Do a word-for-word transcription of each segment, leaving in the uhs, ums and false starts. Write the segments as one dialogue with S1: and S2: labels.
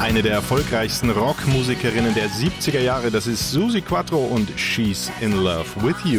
S1: Eine der erfolgreichsten Rockmusikerinnen der siebziger Jahre, das ist Suzi Quatro und She's in Love with You.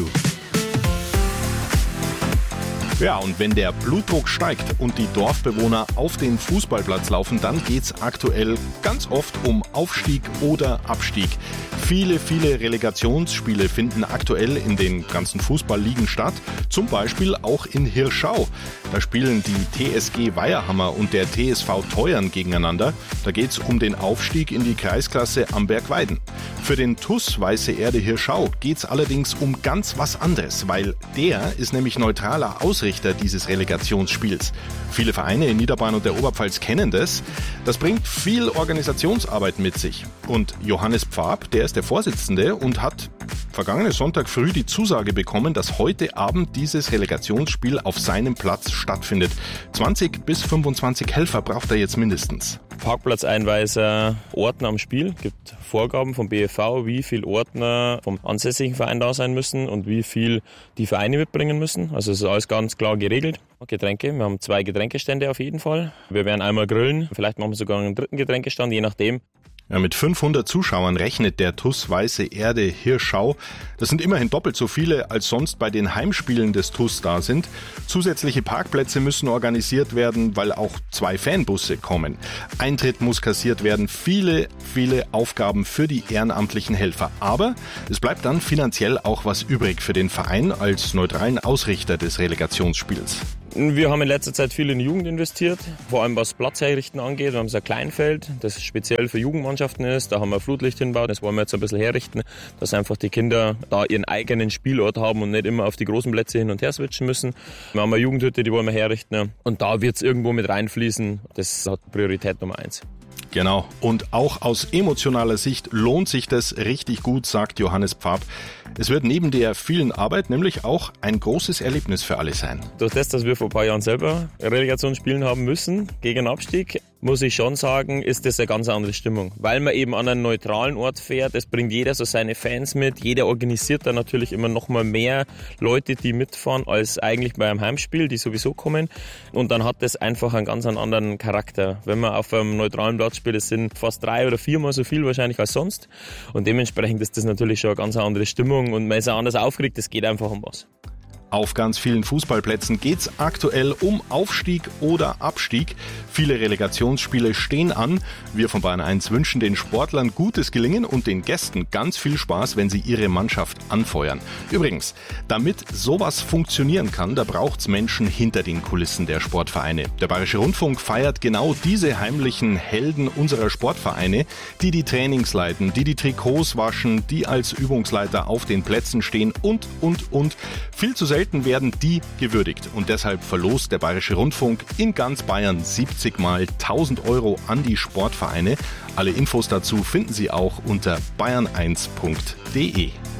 S1: Ja, und wenn der Blutdruck steigt und die Dorfbewohner auf den Fußballplatz laufen, dann geht's aktuell ganz oft um Aufstieg oder Abstieg. Viele, viele Relegationsspiele finden aktuell in den ganzen Fußballligen statt, zum Beispiel auch in Hirschau. Da spielen die T S G Weiherhammer und der T S V Teuern gegeneinander. Da geht's um den Aufstieg in die Kreisklasse Amberg-Weiden. Für den T U S Weiße Erde Hirschau geht's allerdings um ganz was anderes, weil der ist nämlich neutraler Ausrichter dieses Relegationsspiels. Viele Vereine in Niederbayern und der Oberpfalz kennen das. Das bringt viel Organisationsarbeit mit sich. Und Johannes Pfab, der ist der Vorsitzende und hat vergangenen Sonntag früh die Zusage bekommen, dass heute Abend dieses Relegationsspiel auf seinem Platz stattfindet. zwanzig bis fünfundzwanzig Helfer braucht er jetzt mindestens.
S2: Parkplatzeinweiser, Ordner am Spiel. Es gibt Vorgaben vom B F V, wie viel Ordner vom ansässigen Verein da sein müssen und wie viel die Vereine mitbringen müssen. Also es ist alles ganz klar geregelt. Getränke, wir haben zwei Getränkestände auf jeden Fall. Wir werden einmal grillen, vielleicht machen wir sogar einen dritten Getränkestand, je nachdem.
S1: Ja, mit fünfhundert Zuschauern rechnet der T U S Weiße Erde Hirschau. Das sind immerhin doppelt so viele, als sonst bei den Heimspielen des T U S da sind. Zusätzliche Parkplätze müssen organisiert werden, weil auch zwei Fanbusse kommen. Eintritt muss kassiert werden. Viele, viele Aufgaben für die ehrenamtlichen Helfer. Aber es bleibt dann finanziell auch was übrig für den Verein als neutralen Ausrichter des Relegationsspiels.
S2: Wir haben in letzter Zeit viel in die Jugend investiert, vor allem was Platzherrichten angeht. Wir haben so ein Kleinfeld, das speziell für Jugendmannschaften ist. Da haben wir Flutlicht hinbaut, das wollen wir jetzt ein bisschen herrichten, dass einfach die Kinder da ihren eigenen Spielort haben und nicht immer auf die großen Plätze hin und her switchen müssen. Wir haben eine Jugendhütte, die wollen wir herrichten und da wird es irgendwo mit reinfließen. Das hat Priorität Nummer eins.
S1: Genau. Und auch aus emotionaler Sicht lohnt sich das richtig gut, sagt Johannes Pfab. Es wird neben der vielen Arbeit nämlich auch ein großes Erlebnis für alle sein.
S2: Durch das, dass wir vor ein paar Jahren selber Relegationsspielen haben müssen gegen Abstieg, muss ich schon sagen, ist das eine ganz andere Stimmung. Weil man eben an einen neutralen Ort fährt, es bringt jeder so seine Fans mit, jeder organisiert dann natürlich immer noch mal mehr Leute, die mitfahren, als eigentlich bei einem Heimspiel, die sowieso kommen. Und dann hat das einfach einen ganz anderen Charakter. Wenn man auf einem neutralen Platz spielt, es sind fast drei oder viermal so viel wahrscheinlich als sonst. Und dementsprechend ist das natürlich schon eine ganz andere Stimmung und man ist auch anders aufgeregt, es geht einfach um was.
S1: Auf ganz vielen Fußballplätzen geht's aktuell um Aufstieg oder Abstieg. Viele Relegationsspiele stehen an. Wir von Bayern eins wünschen den Sportlern gutes Gelingen und den Gästen ganz viel Spaß, wenn sie ihre Mannschaft anfeuern. Übrigens, damit sowas funktionieren kann, da braucht's Menschen hinter den Kulissen der Sportvereine. Der Bayerische Rundfunk feiert genau diese heimlichen Helden unserer Sportvereine, die die Trainings leiten, die die Trikots waschen, die als Übungsleiter auf den Plätzen stehen und, und, und. Viel zu selten Selten werden die gewürdigt und deshalb verlost der Bayerische Rundfunk in ganz Bayern siebzig mal tausend Euro an die Sportvereine. Alle Infos dazu finden Sie auch unter bayern eins punkt de.